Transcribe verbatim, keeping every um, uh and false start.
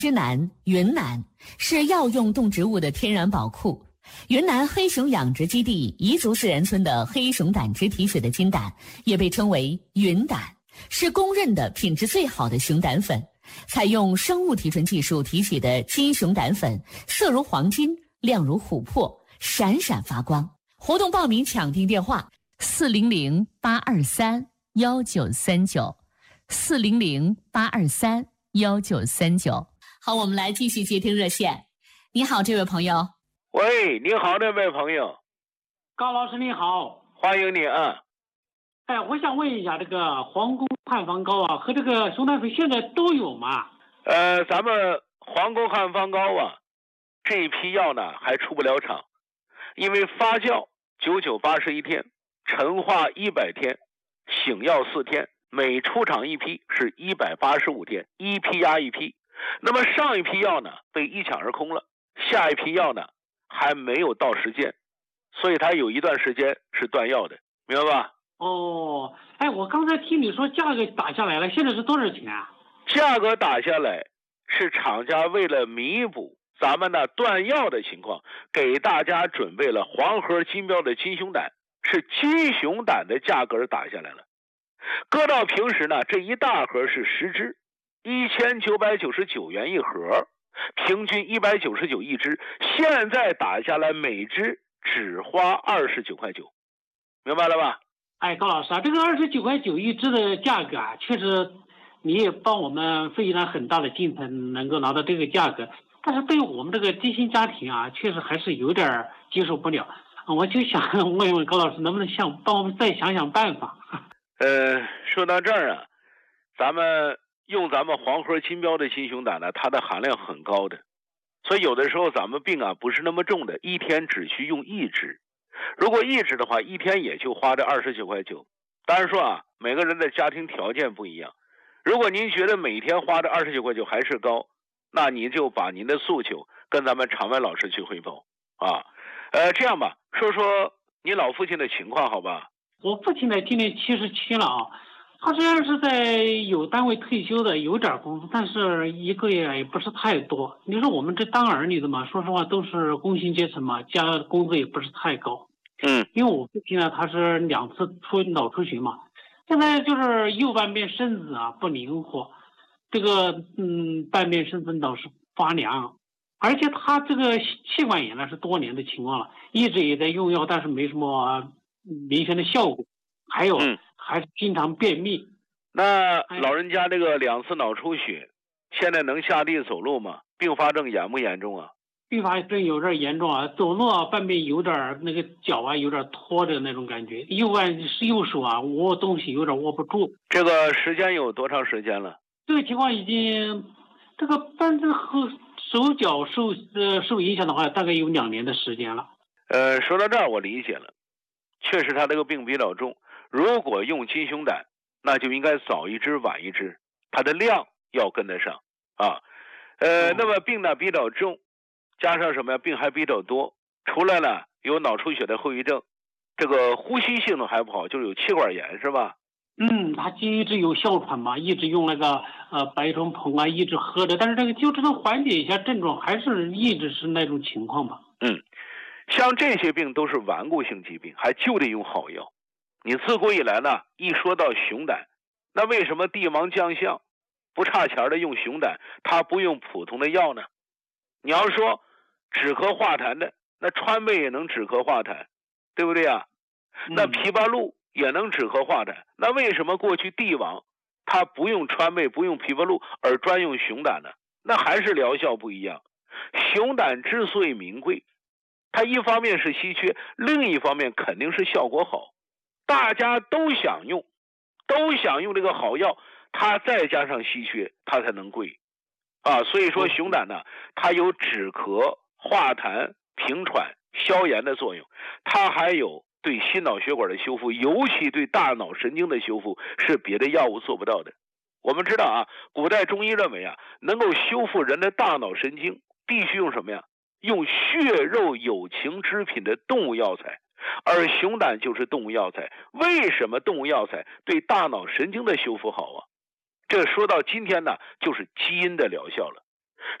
之南云南是药用动植物的天然宝库。云南黑熊养殖基地彝族自然村的黑熊胆汁提取的金胆也被称为云胆，是公认的品质最好的熊胆粉。采用生物提纯技术提取的金熊胆粉，色如黄金，亮如琥珀，闪闪发光。活动报名抢订电话：四零零八二三幺九三九，四零零八二三幺九三九。好，我们来继续接听热线。你好，这位朋友。 喂，你好，这位朋友。 高老师你好， 欢迎你啊。 哎，我想问一下，这个皇宫汉方膏啊和这个熊胆粉现在都有吗？ 呃，咱们皇宫汉方膏啊，这一批药呢还出不了厂，因为发酵九九八十一天，陈化一百天，醒药四天，每出厂一批是一百八十五天，一批压一批。那么上一批药呢被一抢而空了，下一批药呢还没有到时间，所以它有一段时间是断药的，明白吧？ 哦，哎，我刚才听你说价格打下来了，现在是多少钱啊？ 价格打下来是厂家为了弥补咱们的断药的情况，给大家准备了黄盒金标的金熊胆，是金熊胆的价格打下来了。搁到平时呢，这一大盒是十支，一千九百九十九元一盒，平均一百九十九一支，现在打下来每支只花二十九块九，明白了吧？ 哎，高老师啊，这个二十九块九一支的价格啊，确实你也帮我们费了很大的劲才能够拿到这个价格，但是对于我们这个低薪家庭啊，确实还是有点接受不了。我就想问一问高老师，能不能想帮我们再想想办法？ 呃，说到这儿啊，咱们用咱们黄盒金标的金熊胆呢，它的含量很高的，所以有的时候咱们病啊不是那么重的，一天只需用一支。如果一支的话，一天也就花这二十九块九。当然说啊，每个人的家庭条件不一样。如果您觉得每天花这二十九块九还是高，那您就把您的诉求跟咱们常文老师去汇报啊。呃，这样吧，说说你老父亲的情况，好吧？ 我父亲呢，今年七十七了啊。他虽然是在有单位退休的，有点工资，但是一个月也不是太多。你说我们这当儿女的嘛，说实话都是工薪阶层嘛，家工资也不是太高。 嗯， 因为我父亲呢，他是两次出脑出血嘛，现在就是右半边身子啊不灵活，这个嗯半边身子老是发凉，而且他这个气管炎呢是多年的情况了，一直也在用药，但是没什么明显的效果，还有、嗯、还是经常便秘。 那老人家这个两次脑出血，现在能下地走路吗？并发症严不严重啊？ 并发症有点严重啊，走路啊半边有点那个脚啊有点拖着那种感觉，右腕右手啊握东西有点握不住。 这个时间有多长时间了？ 这个情况已经这个半这后手脚受呃受影响的话，大概有两年的时间了。 呃，说到这儿我理解了，确实他这个病比较重，如果用金熊胆，那就应该早一支晚一支，它的量要跟得上啊。呃，哦、那么病呢比较重。加上什么呀？病还比较多，除了呢有脑出血的后遗症，这个呼吸性能还不好，就是有气管炎是吧？ 嗯，他一直有哮喘嘛，一直用那个呃白虫硼啊，一直喝着，但是这个就只能缓解一下症状，还是一直是那种情况吧。 嗯，像这些病都是顽固性疾病，还就得用好药。你自古以来呢，一说到熊胆，那为什么帝王将相不差钱的用熊胆，他不用普通的药呢？你要说止咳化痰的，那川贝也能止咳化痰，对不对啊？那枇杷露也能止咳化痰，那为什么过去帝王他不用川贝不用枇杷露而专用熊胆呢？那还是疗效不一样。熊胆之所以名贵，它一方面是稀缺，另一方面肯定是效果好，大家都想用，都想用这个好药，它再加上稀缺，它才能贵啊。所以说熊胆呢，它有止咳化痰平喘消炎的作用，它还有对心脑血管的修复，尤其对大脑神经的修复是别的药物做不到的。我们知道啊，古代中医认为啊，能够修复人的大脑神经必须用什么呀？用血肉有情之品的动物药材，而熊胆就是动物药材。为什么动物药材对大脑神经的修复好啊？这说到今天呢，就是基因的疗效了。